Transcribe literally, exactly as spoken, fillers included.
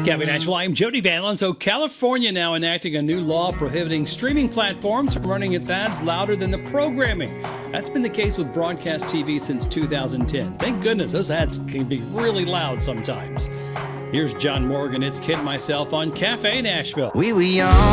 Cafe Nashville, I'm Jody Vanlin. So California now enacting a new law prohibiting streaming platforms from running its ads louder than the programming. That's been the case with broadcast T V since two thousand ten. Thank goodness those ads can be really loud sometimes. Here's John Morgan, it's Kid and myself on Cafe Nashville. We were young.